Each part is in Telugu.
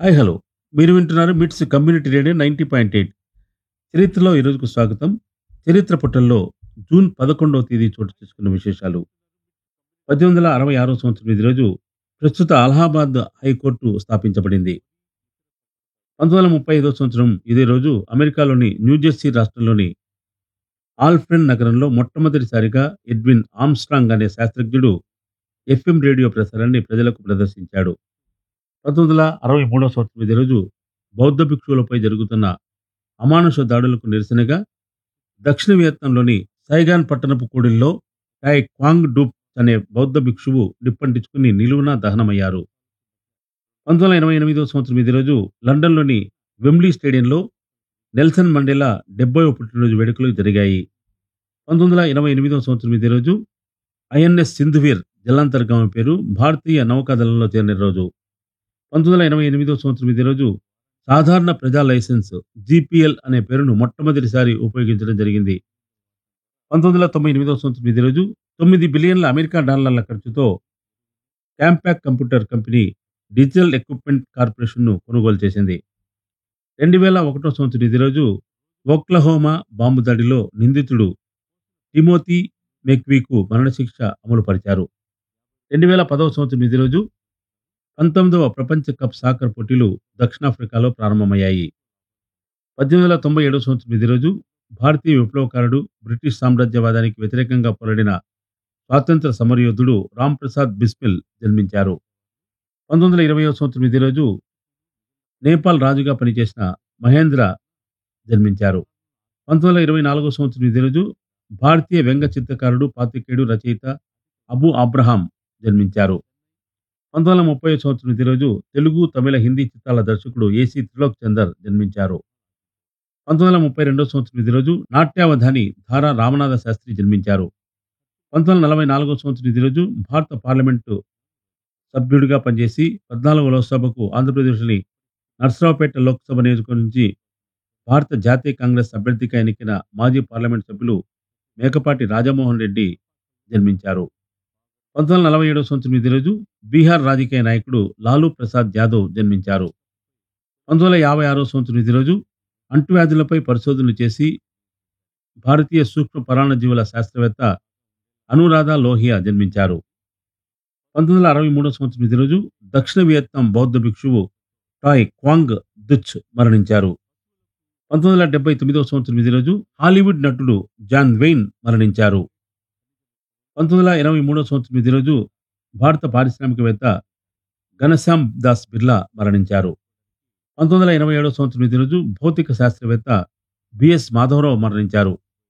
Hi hello. మీరు వింటున్నారు మిట్స్ కమ్యూనిటీ రేడియో 90.8. చరిత్రలో ఈరోజుకు స్వాగతం. చరిత్ర పుటల్లో జూన్ 11వ తేదీ చోటు చేసుకున్న విశేషాలు. 1866 సంవత్సరం ఇది రోజు ప్రస్తుత అలహాబాద్ హైకోర్టు స్థాపించబడింది. 1935 సంవత్సరం ఇదే రోజు అమెరికాలోని న్యూజెర్సీ రాష్ట్రంలోని ఆల్ఫ్రెన్ నగరంలో మొట్టమొదటిసారిగా ఎడ్విన్ ఆర్మ్స్ట్రాంగ్ అనే శాస్త్రజ్ఞుడు ఎఫ్ఎం రేడియో ప్రసారాన్ని ప్రజలకు ప్రదర్శించాడు. 1963 సంవత్సరం ఇదే రోజు బౌద్ధ భిక్షువులపై జరుగుతున్న అమానుష దాడులకు నిరసనగా దక్షిణ వియత్నాంలోని సైగాన్ పట్టణపు కూడిల్లో టాయ్ క్వాంగ్ డూప్ అనే బౌద్ధ భిక్షువు నిప్పంటించుకుని నిలువున దహనమయ్యారు. 1988 సంవత్సరం ఇదే రోజు లండన్లోని వెంబ్లీ స్టేడియంలో నెల్సన్ మండేలా 70వ పుట్టినరోజు వేడుకలు జరిగాయి. 1988 సంవత్సరం ఇదే రోజు ఐఎన్ఎస్ సింధువీర్ జలాంతర్గామి పేరు భారతీయ నౌకాదళంలో చేరిన రోజు. 1988 సంవత్సరం ఇదే రోజు సాధారణ ప్రజా లైసెన్స్ జీపీఎల్ అనే పేరును మొట్టమొదటిసారి ఉపయోగించడం జరిగింది. 1998 సంవత్సరం ఇదే రోజు 9 బిలియన్ల అమెరికా డాలర్ల ఖర్చుతో క్యాంపాక్ కంప్యూటర్ కంపెనీ డిజిటల్ ఎక్విప్మెంట్ కార్పొరేషన్ను కొనుగోలు చేసింది. 2001 సంవత్సరం ఇదే రోజు ఓక్లహోమా బాంబు దాడిలో నిందితుడు టిమోతీ మెక్వీకు మరణశిక్ష అమలు పరిచారు. 2010 సంవత్సరం ఇదే రోజు 19వ ప్రపంచ కప్ సాకర్ పోటీలు దక్షిణాఫ్రికాలో ప్రారంభమయ్యాయి. 1897 సంవత్సరం ఇదే రోజు భారతీయ విప్లవకారుడు, బ్రిటిష్ సామ్రాజ్యవాదానికి వ్యతిరేకంగా పోరాడిన స్వాతంత్ర సమరయోధుడు రామ్ ప్రసాద్ బిస్మిల్ జన్మించారు. 1920 సంవత్సరం ఇదే రోజు నేపాల్ రాజుగా పనిచేసిన మహేంద్ర జన్మించారు. 1924 సంవత్సరం ఇదే రోజు భారతీయ వ్యంగ్య చిత్రకారుడు, పాత్రికేయుడు, రచయిత అబు అబ్రహాం జన్మించారు. 1930 సంవత్సరం ఇదే రోజు తెలుగు, తమిళ, హిందీ చిత్రాల దర్శకుడు ఏసీ త్రిలోక్ చందర్ జన్మించారు. 1932 సంవత్సరం ఇదే రోజు నాట్యావధాని ధారా రామనాథ శాస్త్రి జన్మించారు. 1944 సంవత్సరం ఇదే రోజు భారత పార్లమెంటు సభ్యుడిగా పనిచేసి 14వ లోక్సభకు ఆంధ్రప్రదేశ్లోని నర్సరావుపేట లోక్సభ నియోజకవర్గం నుంచి భారత జాతీయ కాంగ్రెస్ అభ్యర్థిగా ఎన్నికైన మాజీ పార్లమెంట్ సభ్యులు మేకపాటి రాజమోహన్ రెడ్డి జన్మించారు. 1947 సంవత్సరం ఇదే రోజు బీహార్ రాజకీయ నాయకుడు లాలూ ప్రసాద్ యాదవ్ జన్మించారు. 1956 సంవత్సరం ఇదే రోజు అంటువ్యాధులపై పరిశోధనలు చేసి భారతీయ సూక్ష్మ పరాన్నజీవుల శాస్త్రవేత్త అనురాధ లోహియా జన్మించారు. 1963 సంవత్సరం ఇదే రోజు దక్షిణ వియత్నాం బౌద్ధ భిక్షువు టాయ్ క్వాంగ్ దుచ్ మరణించారు. 1979 సంవత్సరం ఇదే రోజు హాలీవుడ్ నటుడు జాన్ వెయిన్ మరణించారు. 1983 సంవత్సరం ఇదే రోజు భారత పారిశ్రామికవేత్త ఘనశ్యామ్ దాస్ బిర్లా మరణించారు. 1987 సంవత్సరం ఇదే రోజు భౌతిక శాస్త్రవేత్త బిఎస్ మాధవరావు మరణించారు.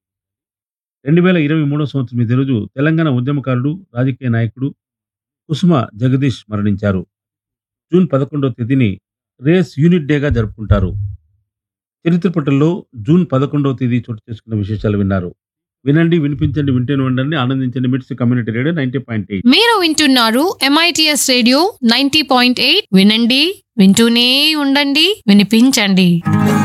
2023 సంవత్సరం ఇదే రోజు తెలంగాణ ఉద్యమకారుడు, రాజకీయ నాయకుడు కుసుమ జగదీష్ మరణించారు. జూన్ 11వ తేదీని రేస్ యూనిట్ డేగా జరుపుకుంటారు. చరిత్ర పుటల్లో జూన్ 11వ తేదీ చోటు చేసుకున్న విశేషాలు విన్నారు. వినండి, వినిపించండి, వింటూనే ఉండండి, ఆనందించండి. మిట్స్ కమ్యూనిటీ రేడియో 90.8. మీరు వింటున్నారు ఎంఐటిఎస్ రేడియో 90.8. వినండి, వింటూనే ఉండండి, వినిపించండి.